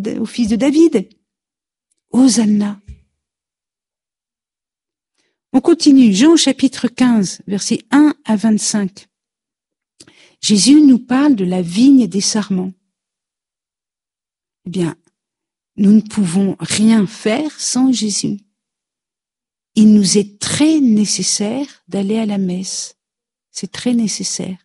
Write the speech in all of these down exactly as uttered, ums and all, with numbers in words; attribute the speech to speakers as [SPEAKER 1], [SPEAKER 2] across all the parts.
[SPEAKER 1] au fils de David. Hosanna. On continue, Jean chapitre quinze, versets un à vingt-cinq. Jésus nous parle de la vigne des sarments. Eh bien, nous ne pouvons rien faire sans Jésus. Il nous est très nécessaire d'aller à la messe. C'est très nécessaire.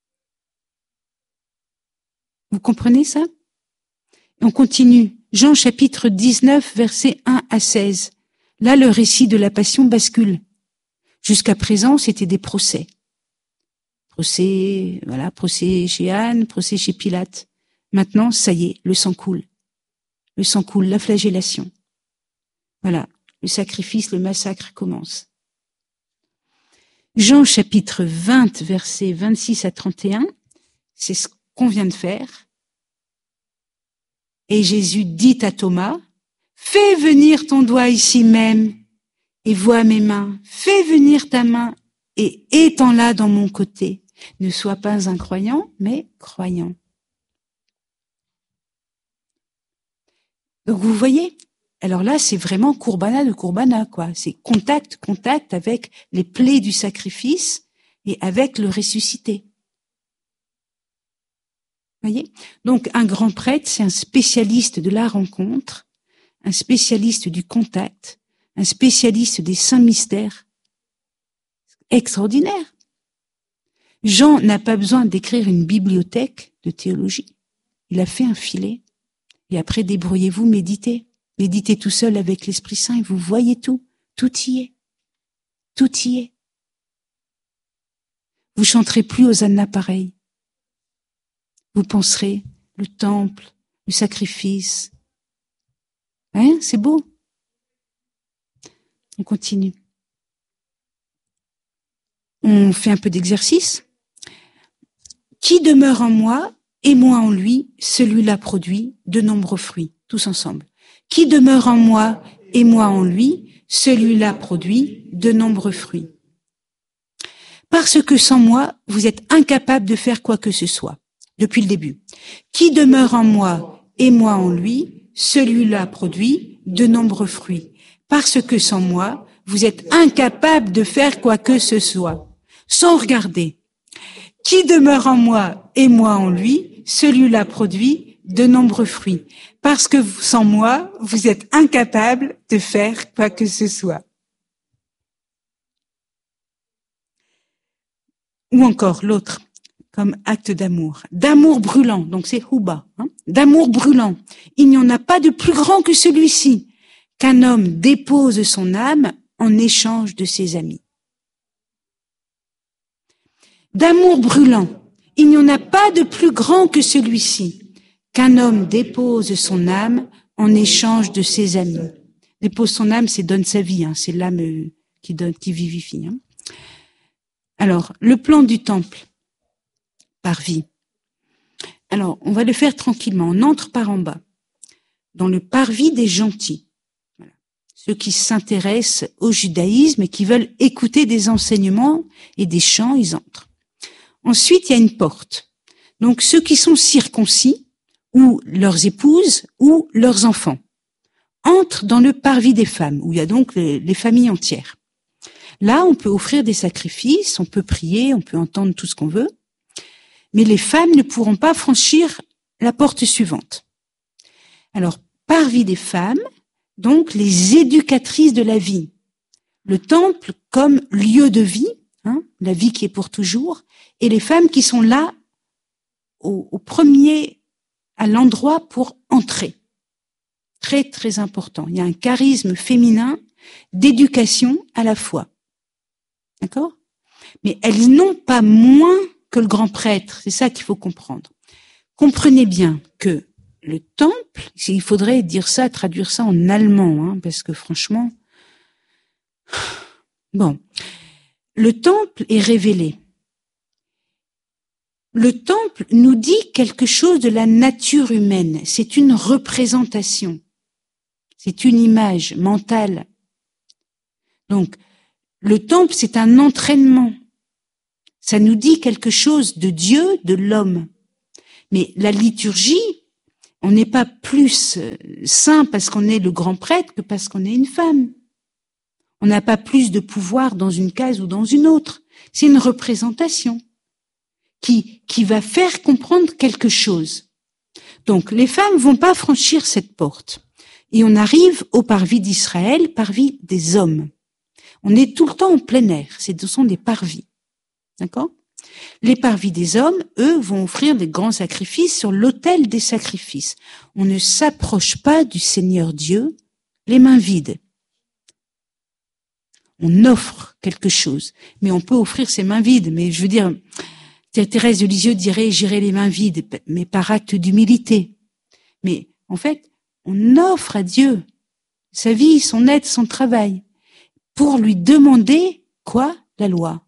[SPEAKER 1] Vous comprenez ça? Et on continue. Jean chapitre dix-neuf, versets un à seize. Là, le récit de la passion bascule. Jusqu'à présent, c'était des procès. Procès, voilà, procès chez Anne, procès chez Pilate. Maintenant, ça y est, le sang coule. Le sang coule, la flagellation. Voilà, le sacrifice, le massacre commence. Jean chapitre vingt, versets vingt-six à trente et un, c'est ce qu'on vient de faire. Et Jésus dit à Thomas, « Fais venir ton doigt ici même et vois mes mains. Fais venir ta main et étends-la dans mon côté. Ne sois pas un croyant, mais croyant. » Donc vous voyez, alors là c'est vraiment courbana de courbana, quoi. C'est contact, contact avec les plaies du sacrifice et avec le ressuscité. Vous voyez? Donc un grand prêtre, c'est un spécialiste de la rencontre, un spécialiste du contact, un spécialiste des saints mystères. Extraordinaire. Jean n'a pas besoin d'écrire une bibliothèque de théologie. Il a fait un filet. Et après, débrouillez-vous, méditez. Méditez tout seul avec l'Esprit Saint et vous voyez tout. Tout y est. Tout y est. Vous chanterez plus Hosanna pareil. Vous penserez le temple, le sacrifice. Hein, c'est beau. On continue. On fait un peu d'exercice. Qui demeure en moi et moi en lui, celui-là produit de nombreux fruits. Tous ensemble. Qui demeure en moi et moi en lui, celui-là produit de nombreux fruits. Parce que sans moi, vous êtes incapable de faire quoi que ce soit. Depuis le début. Qui demeure en moi et moi en lui, celui-là produit de nombreux fruits. Parce que sans moi, vous êtes incapable de faire quoi que ce soit. Sans regarder. Qui demeure en moi et moi en lui, celui-là produit de nombreux fruits. Parce que sans moi, vous êtes incapable de faire quoi que ce soit. Ou encore l'autre, comme acte d'amour. D'amour brûlant, donc c'est Huba. Hein, d'amour brûlant. Il n'y en a pas de plus grand que celui-ci, qu'un homme dépose son âme en échange de ses amis. D'amour brûlant. Il n'y en a pas de plus grand que celui-ci, qu'un homme dépose son âme en échange de ses amis. Dépose son âme, c'est donne sa vie, hein, c'est l'âme qui donne, qui vivifie. Hein. Alors, le plan du temple, parvis. Alors, on va le faire tranquillement. On entre par en bas, dans le parvis des gentils. Voilà. Ceux qui s'intéressent au judaïsme et qui veulent écouter des enseignements et des chants, ils entrent. Ensuite, il y a une porte. Donc, ceux qui sont circoncis, ou leurs épouses, ou leurs enfants, entrent dans le parvis des femmes, où il y a donc les, les familles entières. Là, on peut offrir des sacrifices, on peut prier, on peut entendre tout ce qu'on veut, mais les femmes ne pourront pas franchir la porte suivante. Alors, parvis des femmes, donc les éducatrices de la vie. Le temple comme lieu de vie, hein, la vie qui est pour toujours, et les femmes qui sont là au, au premier, à l'endroit pour entrer. Très, très important. Il y a un charisme féminin d'éducation à la fois. D'accord? Mais elles n'ont pas moins que le grand prêtre. C'est ça qu'il faut comprendre. Comprenez bien que le temple, il faudrait dire ça, traduire ça en allemand, hein, parce que franchement, bon, le temple est révélé. Le temple nous dit quelque chose de la nature humaine. C'est une représentation. C'est une image mentale. Donc, le temple, c'est un entraînement. Ça nous dit quelque chose de Dieu, de l'homme. Mais la liturgie, on n'est pas plus saint parce qu'on est le grand prêtre que parce qu'on est une femme. On n'a pas plus de pouvoir dans une case ou dans une autre. C'est une représentation qui, qui va faire comprendre quelque chose. Donc, les femmes vont pas franchir cette porte. Et on arrive au parvis d'Israël, parvis des hommes. On est tout le temps en plein air. Ce sont des parvis. D'accord? Les parvis des hommes, eux, vont offrir des grands sacrifices sur l'autel des sacrifices. On ne s'approche pas du Seigneur Dieu les mains vides. On offre quelque chose, mais on peut offrir ses mains vides. Mais je veux dire, Thérèse de Lisieux dirait « j'irai les mains vides », mais par acte d'humilité. Mais en fait, on offre à Dieu sa vie, son aide, son travail, pour lui demander quoi? La loi.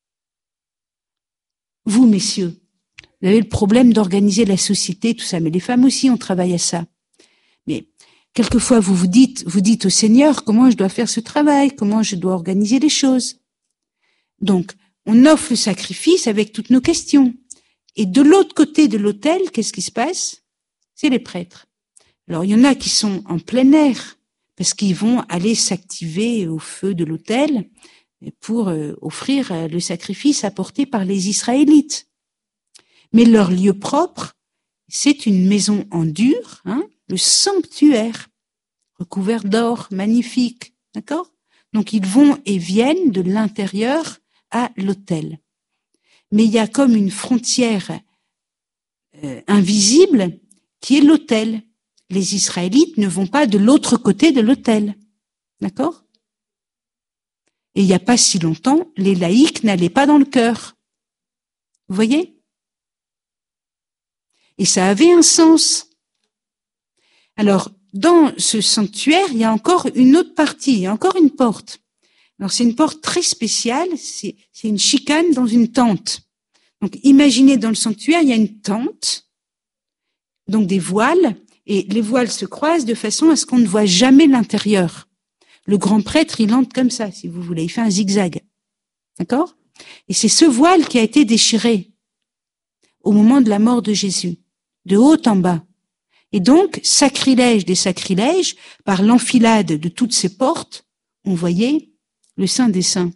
[SPEAKER 1] Vous, messieurs, vous avez le problème d'organiser la société, tout ça, mais les femmes aussi, on travaille à ça. Mais quelquefois, vous vous dites, vous dites au Seigneur comment je dois faire ce travail, comment je dois organiser les choses. Donc, on offre le sacrifice avec toutes nos questions. Et de l'autre côté de l'autel, qu'est-ce qui se passe? C'est les prêtres. Alors, il y en a qui sont en plein air, parce qu'ils vont aller s'activer au feu de l'autel pour euh, offrir euh, le sacrifice apporté par les Israélites. Mais leur lieu propre, c'est une maison en dur, hein, le sanctuaire, recouvert d'or, magnifique, d'accord? Donc, ils vont et viennent de l'intérieur à l'autel. Mais il y a comme une frontière euh, invisible qui est l'autel. Les Israélites ne vont pas de l'autre côté de l'autel. D'accord? Et il n'y a pas si longtemps, les laïcs n'allaient pas dans le chœur. Vous voyez? Et ça avait un sens. Alors, dans ce sanctuaire, il y a encore une autre partie, il y a encore une porte. Alors, c'est une porte très spéciale, c'est, c'est une chicane dans une tente. Donc, imaginez dans le sanctuaire, il y a une tente, donc des voiles, et les voiles se croisent de façon à ce qu'on ne voit jamais l'intérieur. Le grand prêtre, il entre comme ça, si vous voulez, il fait un zigzag. D'accord? Et c'est ce voile qui a été déchiré au moment de la mort de Jésus, de haut en bas. Et donc, sacrilège des sacrilèges, par l'enfilade de toutes ces portes, on voyait le Saint des Saints.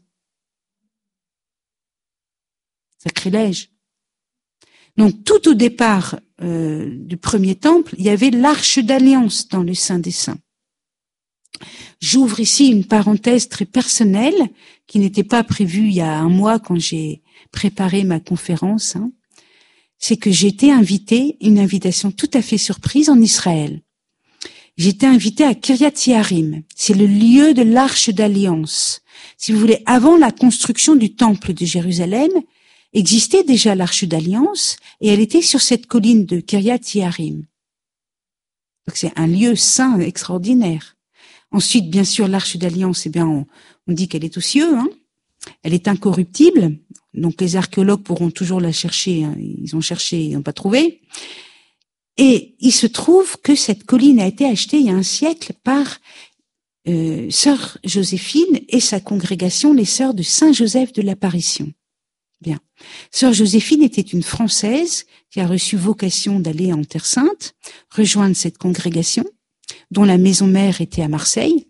[SPEAKER 1] Sacrilège. Donc, tout au départ euh, du premier temple, il y avait l'arche d'alliance dans le Saint des Saints. J'ouvre ici une parenthèse très personnelle qui n'était pas prévue il y a un mois quand j'ai préparé ma conférence. Hein. C'est que j'ai été invitée, une invitation tout à fait surprise en Israël. J'ai été invitée à Kiryat Yearim. C'est le lieu de l'arche d'alliance. Si vous voulez, avant la construction du temple de Jérusalem, existait déjà l'arche d'alliance et elle était sur cette colline de Kiryat Yearim. Donc c'est un lieu saint extraordinaire. Ensuite, bien sûr, l'arche d'alliance, eh bien, on, on dit qu'elle est aux cieux, hein. Elle est incorruptible. Donc les archéologues pourront toujours la chercher. Hein. Ils ont cherché, ils n'ont pas trouvé. Et il se trouve que cette colline a été achetée il y a un siècle par euh, sœur Joséphine et sa congrégation, les sœurs de Saint-Joseph de l'Apparition. Bien. Sœur Joséphine était une Française qui a reçu vocation d'aller en Terre Sainte, rejoindre cette congrégation, dont la maison mère était à Marseille.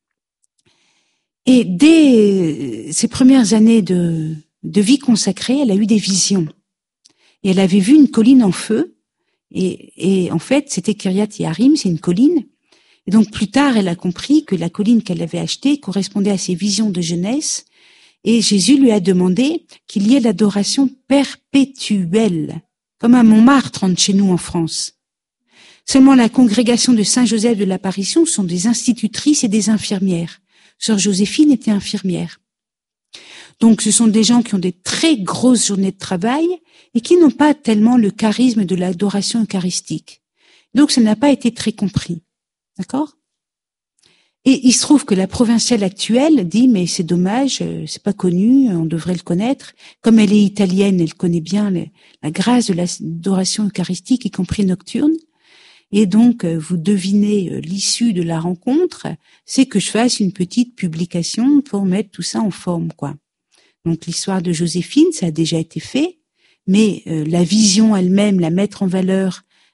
[SPEAKER 1] Et dès ses premières années de, de vie consacrée, elle a eu des visions. Et elle avait vu une colline en feu. Et, et en fait, c'était Kiryat Yearim, c'est une colline. Et donc plus tard, elle a compris que la colline qu'elle avait achetée correspondait à ses visions de jeunesse. Et Jésus lui a demandé qu'il y ait l'adoration perpétuelle, comme à Montmartre, entre chez nous en France. Seulement la congrégation de Saint-Joseph de l'Apparition sont des institutrices et des infirmières. Sœur Joséphine était infirmière. Donc ce sont des gens qui ont des très grosses journées de travail et qui n'ont pas tellement le charisme de l'adoration eucharistique. Donc ça n'a pas été très compris. D'accord ? Et il se trouve que la provinciale actuelle dit mais c'est dommage, c'est pas connu, on devrait le connaître. Comme elle est italienne, elle connaît bien la grâce de l'adoration eucharistique, y compris nocturne. Et donc, vous devinez l'issue de la rencontre, c'est que je fasse une petite publication pour mettre tout ça en forme, quoi. Donc, l'histoire de Joséphine, ça a déjà été fait, mais euh, la vision elle-même, la mettre en valeur,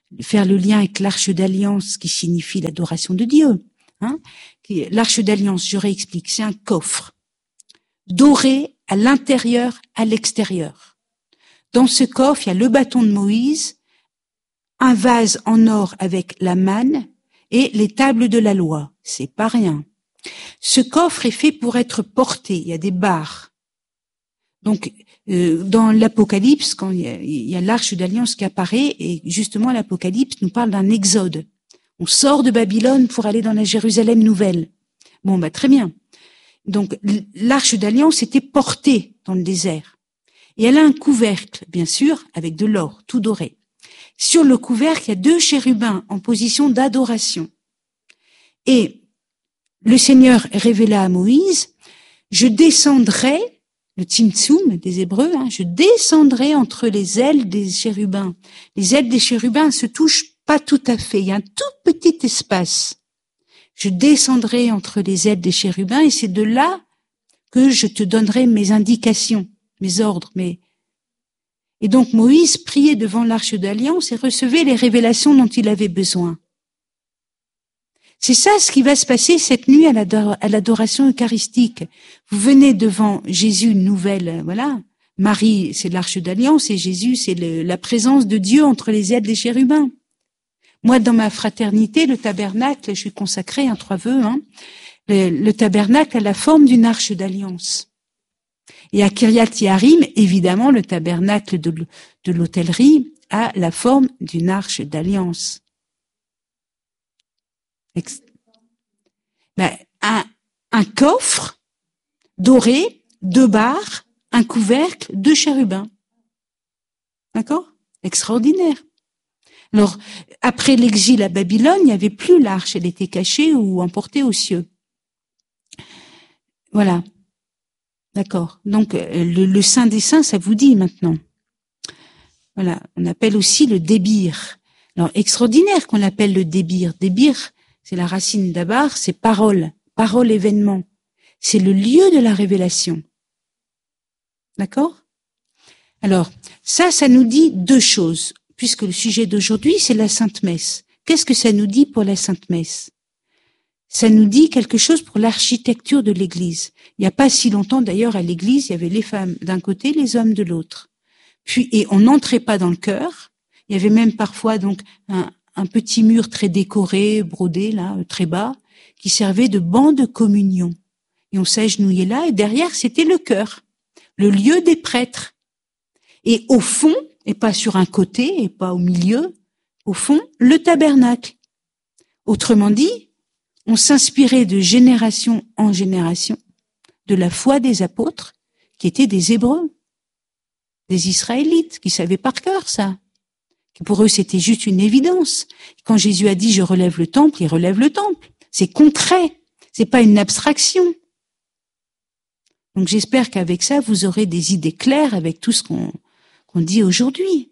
[SPEAKER 1] faire le lien avec l'arche d'alliance qui signifie l'adoration de Dieu. Hein. L'arche d'alliance, je réexplique, c'est un coffre doré à l'intérieur, à l'extérieur. Dans ce coffre, il y a le bâton de Moïse, un vase en or avec la manne et les tables de la loi. C'est pas rien. Ce coffre est fait pour être porté. Il y a des barres. Donc, euh, dans l'Apocalypse, quand il y a, il y a l'arche d'alliance qui apparaît, et justement l'Apocalypse nous parle d'un exode. On sort de Babylone pour aller dans la Jérusalem nouvelle. Bon, bah très bien. Donc, l'arche d'alliance était portée dans le désert. Et elle a un couvercle, bien sûr, avec de l'or, tout doré. Sur le couvercle, il y a deux chérubins en position d'adoration. Et le Seigneur révéla à Moïse, je descendrai, le Tzimtzum des Hébreux, hein, je descendrai entre les ailes des chérubins. Les ailes des chérubins se touchent pas tout à fait, il y a un tout petit espace. Je descendrai entre les ailes des chérubins et c'est de là que je te donnerai mes indications, mes ordres, mes... Et donc Moïse priait devant l'arche d'alliance et recevait les révélations dont il avait besoin. C'est ça ce qui va se passer cette nuit à l'adoration eucharistique. Vous venez devant Jésus, une nouvelle, voilà. Marie, c'est l'arche d'alliance et Jésus, c'est le, la présence de Dieu entre les ailes des chérubins. Moi, dans ma fraternité, le tabernacle, je suis consacrée, hein, trois vœux, hein, le, le tabernacle a la forme d'une arche d'alliance. Et à Kiryat Yarim, évidemment, le tabernacle de, de l'hôtellerie a la forme d'une arche d'alliance. Ben, un, un coffre doré, deux barres, un couvercle, deux chérubins. D'accord? Extraordinaire. Alors, après l'exil à Babylone, il n'y avait plus l'arche, elle était cachée ou emportée aux cieux. Voilà. D'accord. Donc, le, le Saint des Saints, ça vous dit maintenant. Voilà. On appelle aussi le débir. Alors, extraordinaire qu'on l'appelle le débir. Débir, c'est la racine d'Abar, c'est parole, parole événement. C'est le lieu de la révélation. D'accord? Alors, ça, ça nous dit deux choses, puisque le sujet d'aujourd'hui, c'est la Sainte Messe. Qu'est-ce que ça nous dit pour la Sainte Messe? Ça nous dit quelque chose pour l'architecture de l'Église. Il n'y a pas si longtemps, d'ailleurs, à l'Église, il y avait les femmes d'un côté, les hommes de l'autre. Puis, et on n'entrait pas dans le chœur. Il y avait même parfois donc un, un petit mur très décoré, brodé, là, très bas, qui servait de banc de communion. Et on s'agenouillait là, et derrière, c'était le chœur, le lieu des prêtres. Et au fond, et pas sur un côté, et pas au milieu, au fond, le tabernacle. Autrement dit, on s'inspirait de génération en génération de la foi des apôtres, qui étaient des Hébreux, des Israélites, qui savaient par cœur ça. Pour eux, c'était juste une évidence. Quand Jésus a dit « je relève le temple », il relève le temple. C'est concret, c'est pas une abstraction. Donc j'espère qu'avec ça, vous aurez des idées claires avec tout ce qu'on qu'on dit aujourd'hui.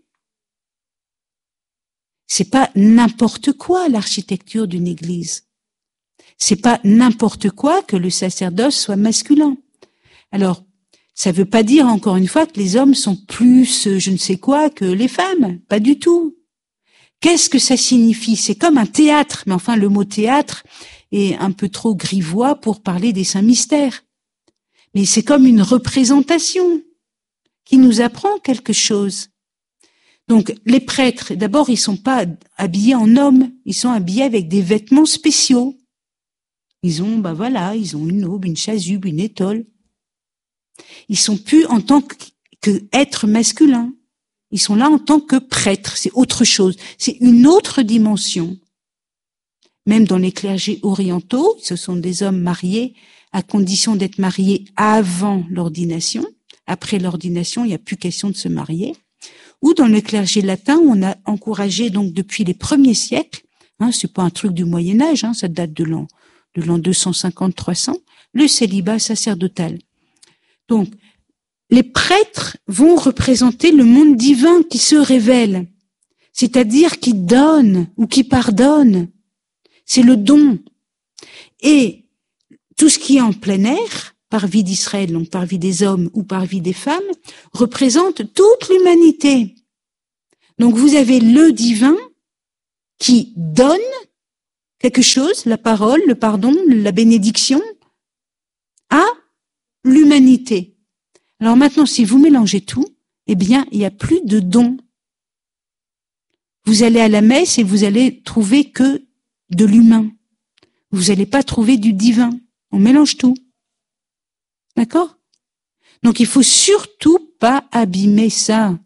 [SPEAKER 1] C'est pas n'importe quoi l'architecture d'une église. C'est pas n'importe quoi que le sacerdoce soit masculin. Alors, ça veut pas dire, encore une fois, que les hommes sont plus je ne sais quoi que les femmes. Pas du tout. Qu'est-ce que ça signifie? C'est comme un théâtre, mais enfin, le mot théâtre est un peu trop grivois pour parler des saints mystères. Mais c'est comme une représentation qui nous apprend quelque chose. Donc, les prêtres, d'abord, ils sont pas habillés en hommes, ils sont habillés avec des vêtements spéciaux. Ils ont, bah voilà, ils ont une aube, une chasuble, une étole. Ils sont plus en tant que, que être masculin. Ils sont là en tant que prêtres. C'est autre chose. C'est une autre dimension. Même dans les clergés orientaux, ce sont des hommes mariés à condition d'être mariés avant l'ordination. Après l'ordination, il n'y a plus question de se marier. Ou dans le clergé latin, on a encouragé donc depuis les premiers siècles, hein, c'est pas un truc du Moyen Âge, hein, ça date de l'an de l'an deux cent cinquante à trois cents, le célibat sacerdotal. Donc, les prêtres vont représenter le monde divin qui se révèle, c'est-à-dire qui donne ou qui pardonne. C'est le don. Et tout ce qui est en plein air, par vie d'Israël, donc par vie des hommes ou par vie des femmes, représente toute l'humanité. Donc vous avez le divin qui donne quelque chose, la parole, le pardon, la bénédiction, à l'humanité. Alors maintenant, si vous mélangez tout, eh bien, il n'y a plus de dons. Vous allez à la messe et vous allez trouver que de l'humain. Vous n'allez pas trouver du divin. On mélange tout. D'accord? Donc il faut surtout pas abîmer ça.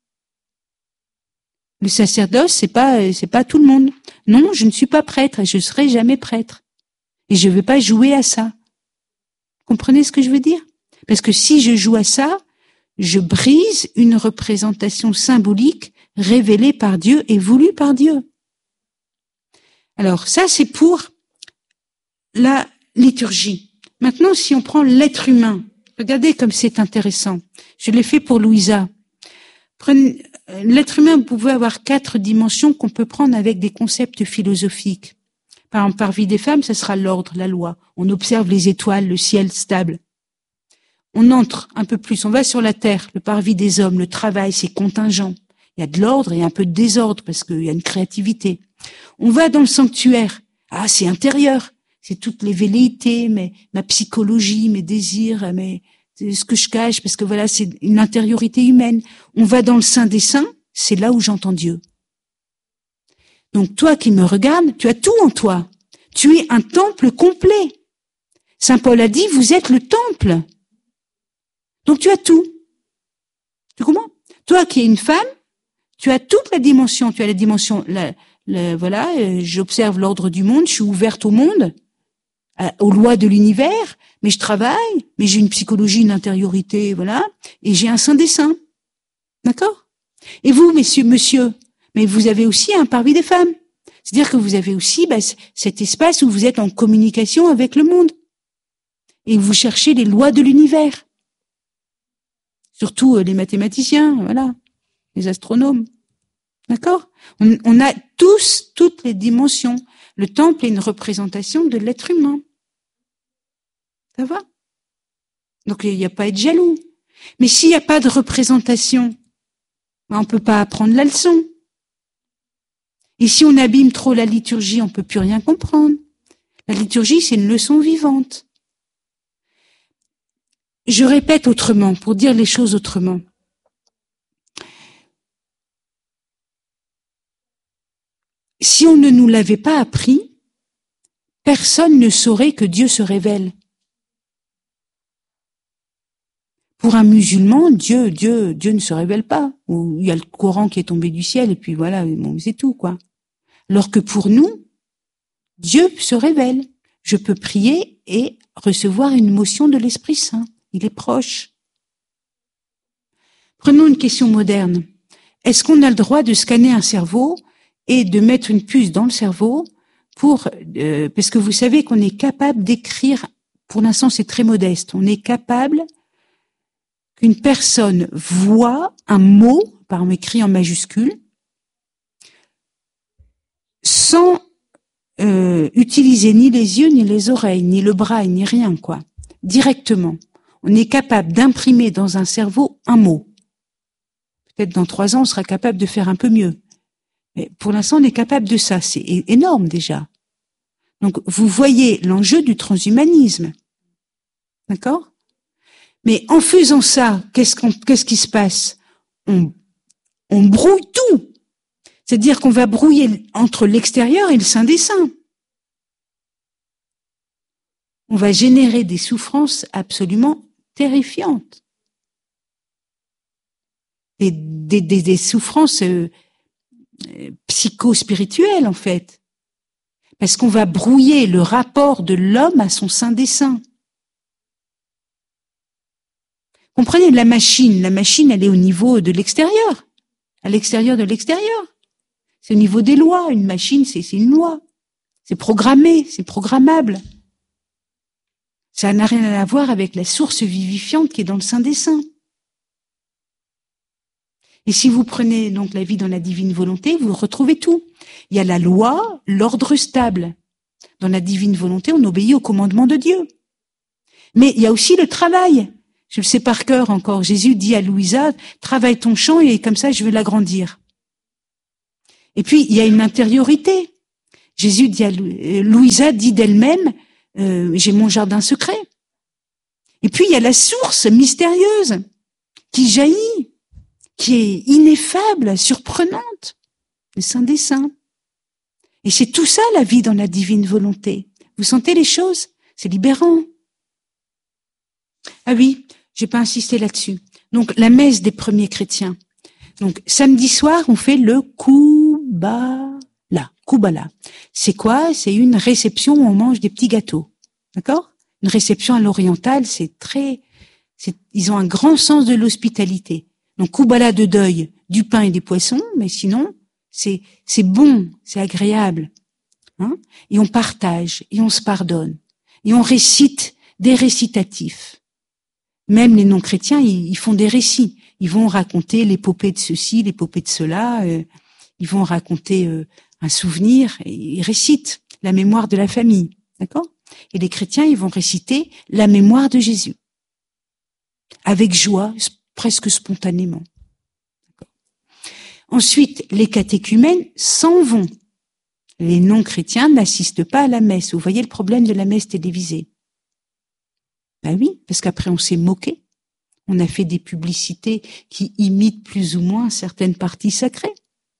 [SPEAKER 1] Le sacerdoce, c'est pas, c'est pas tout le monde. Non, je ne suis pas prêtre et je serai jamais prêtre. Et je ne vais pas jouer à ça. Comprenez ce que je veux dire? Parce que si je joue à ça, je brise une représentation symbolique révélée par Dieu et voulue par Dieu. Alors ça, c'est pour la liturgie. Maintenant, si on prend l'être humain, regardez comme c'est intéressant. Je l'ai fait pour Louisa. Prenez, l'être humain, vous pouvez avoir quatre dimensions qu'on peut prendre avec des concepts philosophiques. Par exemple, par vie des femmes, ce sera l'ordre, la loi. On observe les étoiles, le ciel stable. On entre un peu plus, on va sur la terre, le parvis des hommes, le travail, c'est contingent. Il y a de l'ordre et un peu de désordre parce qu'il y a une créativité. On va dans le sanctuaire. Ah, c'est intérieur. C'est toutes les velléités, mais ma psychologie, mes désirs, mes, ce que je cache, parce que voilà, c'est une intériorité humaine. On va dans le sein des saints, c'est là où j'entends Dieu. Donc toi qui me regardes, tu as tout en toi. Tu es un temple complet. Saint Paul a dit, vous êtes le temple. Donc tu as tout. Tu comprends? Toi qui es une femme, tu as toute la dimension. Tu as la dimension, la, la, voilà, euh, j'observe l'ordre du monde, je suis ouverte au monde, à, aux lois de l'univers, mais je travaille, mais j'ai une psychologie, une intériorité, voilà, et j'ai un sein des saints. D'accord? Et vous, messieurs, monsieur, mais vous avez aussi un parvis des femmes. C'est-à-dire que vous avez aussi bah, cet espace où vous êtes en communication avec le monde. Et vous cherchez les lois de l'univers. Surtout euh, les mathématiciens, voilà, les astronomes. D'accord? on, on a tous, toutes les dimensions. Le temple est une représentation de l'être humain. Ça va? Donc il n'y a pas à être jaloux. Mais s'il n'y a pas de représentation, on ne peut pas apprendre la leçon. Et si on abîme trop la liturgie, on ne peut plus rien comprendre. La liturgie, c'est une leçon vivante. Je répète autrement, pour dire les choses autrement. Si on ne nous l'avait pas appris, personne ne saurait que Dieu se révèle. Pour un musulman, Dieu, Dieu, Dieu ne se révèle pas. Ou il y a le Coran qui est tombé du ciel et puis voilà, bon, c'est tout, quoi. Alors que pour nous, Dieu se révèle. Je peux prier et recevoir une motion de l'Esprit Saint. Il est proche. Prenons une question moderne. Est-ce qu'on a le droit de scanner un cerveau et de mettre une puce dans le cerveau pour, euh, parce que vous savez qu'on est capable d'écrire, pour l'instant c'est très modeste, on est capable qu'une personne voit un mot, par exemple écrit en majuscule, sans euh, utiliser ni les yeux, ni les oreilles, ni le bras, ni rien, quoi. Directement. On est capable d'imprimer dans un cerveau un mot. Peut-être dans trois ans, on sera capable de faire un peu mieux. Mais pour l'instant, on est capable de ça. C'est énorme déjà. Donc, vous voyez l'enjeu du transhumanisme. D'accord? Mais en faisant ça, qu'est-ce qu'on, qu'est-ce qui se passe? On, on brouille tout. C'est-à-dire qu'on va brouiller entre l'extérieur et le sein des saints. On va générer des souffrances absolument terrifiantes. Des, des, des, des souffrances euh, psycho-spirituelles, en fait. Parce qu'on va brouiller le rapport de l'homme à son sein des saints. Comprenez, la machine, la machine, elle est au niveau de l'extérieur. À l'extérieur de l'extérieur. C'est au niveau des lois. Une machine, c'est, c'est une loi. C'est programmé, c'est programmable. Ça n'a rien à voir avec la source vivifiante qui est dans le sein des saints. Et si vous prenez donc la vie dans la divine volonté, vous retrouvez tout. Il y a la loi, l'ordre stable. Dans la divine volonté, on obéit au commandement de Dieu. Mais il y a aussi le travail. Je le sais par cœur encore. Jésus dit à Louisa, travaille ton champ et comme ça je vais l'agrandir. Et puis, il y a une intériorité. Jésus dit à Louisa dit d'elle-même, euh, j'ai mon jardin secret. Et puis, il y a la source mystérieuse qui jaillit, qui est ineffable, surprenante, le Saint des Saints. Et c'est tout ça, la vie dans la divine volonté. Vous sentez les choses? C'est libérant. Ah oui, j'ai pas insisté là-dessus. Donc, la messe des premiers chrétiens. Donc, samedi soir, on fait le Kubala. Kubala. C'est quoi? C'est une réception où on mange des petits gâteaux. D'accord? Une réception à l'orientale, c'est très, c'est, ils ont un grand sens de l'hospitalité. Donc, Kubala de deuil, du pain et des poissons, mais sinon, c'est, c'est bon, c'est agréable. Hein? Et on partage, et on se pardonne, et on récite des récitatifs. Même les non-chrétiens, ils, ils font des récits. Ils vont raconter l'épopée de ceci, l'épopée de cela. Euh, ils vont raconter euh, un souvenir. Et ils récitent la mémoire de la famille, d'accord? Et les chrétiens, ils vont réciter la mémoire de Jésus avec joie, presque spontanément. D'accord. Ensuite, les catéchumènes s'en vont. Les non-chrétiens n'assistent pas à la messe. Vous voyez le problème de la messe télévisée? Ben oui, parce qu'après on s'est moqué. On a fait des publicités qui imitent plus ou moins certaines parties sacrées.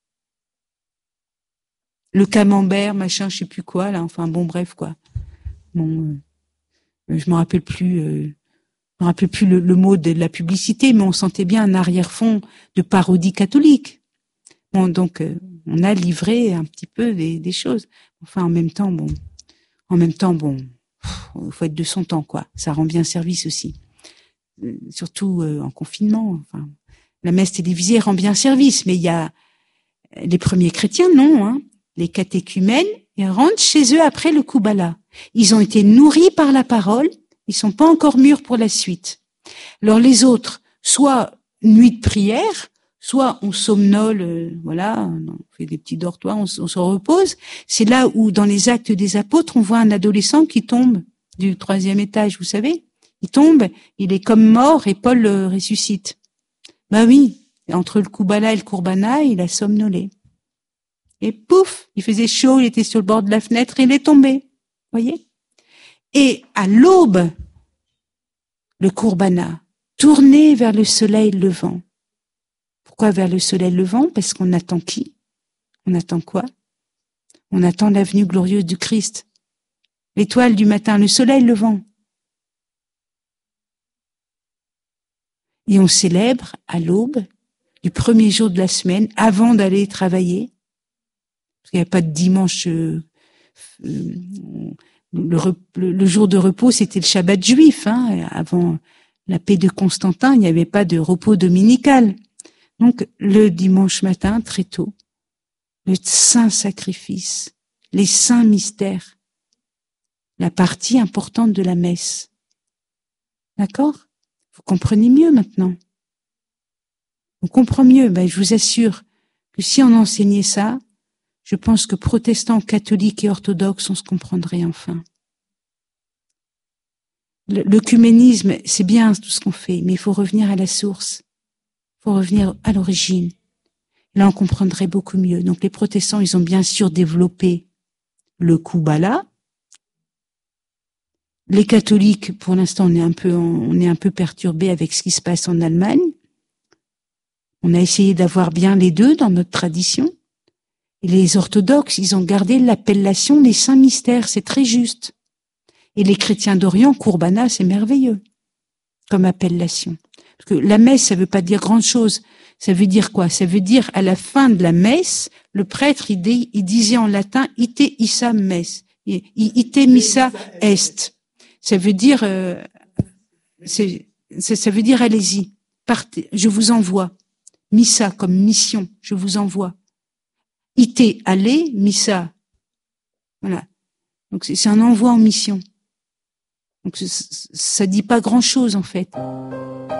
[SPEAKER 1] Le camembert, machin, je sais plus quoi, là, enfin bon, bref, quoi. Bon, euh, je me rappelle plus, euh, je me rappelle plus le, le mot de la publicité, mais on sentait bien un arrière-fond de parodie catholique. Bon, donc, euh, on a livré un petit peu des, des choses. Enfin, en même temps, bon, en même temps, bon, il faut être de son temps, quoi. Ça rend bien service aussi. Euh, surtout euh, en confinement. Enfin, la messe télévisée rend bien service, mais il y a les premiers chrétiens, non, hein. Les catéchumènes, ils rentrent chez eux après le Kubala. Ils ont été nourris par la parole, ils sont pas encore mûrs pour la suite. Alors les autres, soit nuit de prière, soit on somnole, euh, voilà, on fait des petits dortoirs, on, on se repose. C'est là où, dans les Actes des Apôtres, on voit un adolescent qui tombe du troisième étage, vous savez. Il tombe, il est comme mort et Paul le ressuscite. Ben oui, entre le Kubala et le Kurbana, il a somnolé. Et pouf, il faisait chaud, il était sur le bord de la fenêtre et il est tombé. Voyez? Et à l'aube, le Kurbana, tourné vers le soleil levant. Pourquoi vers le soleil levant? Parce qu'on attend qui? On attend quoi? On attend la venue glorieuse du Christ. L'étoile du matin, le soleil levant. Et on célèbre à l'aube du premier jour de la semaine, avant d'aller travailler. Parce qu'il n'y a pas de dimanche. Euh, euh, le, le, le jour de repos, c'était le Shabbat juif. Hein, avant la paix de Constantin, il n'y avait pas de repos dominical. Donc, le dimanche matin, très tôt, le saint sacrifice, les saints mystères, la partie importante de la messe. D'accord? Vous comprenez mieux maintenant. On comprend mieux. Ben, je vous assure que si on enseignait ça, je pense que protestants, catholiques et orthodoxes, on se comprendrait enfin. L'œcuménisme, c'est bien tout ce qu'on fait, mais il faut revenir à la source. Il faut revenir à l'origine. Là, on comprendrait beaucoup mieux. Donc, les protestants, ils ont bien sûr développé le Kubala. Les catholiques, pour l'instant, on est un peu, on est un peu perturbés avec ce qui se passe en Allemagne. On a essayé d'avoir bien les deux dans notre tradition. Et les orthodoxes, ils ont gardé l'appellation des saints mystères. C'est très juste. Et les chrétiens d'Orient, Kurbana, c'est merveilleux comme appellation. Parce que la messe, ça veut pas dire grand chose. Ça veut dire quoi? Ça veut dire, à la fin de la messe, le prêtre, il, dit, il disait en latin, ite issa messe. Ite missa est. Ça veut dire, euh, c'est, ça, ça veut dire, allez-y, partez, je vous envoie. Missa, comme mission, je vous envoie. Ite, allez, missa. Voilà. Donc, c'est, c'est un envoi en mission. Donc, ça, ça dit pas grand chose, en fait.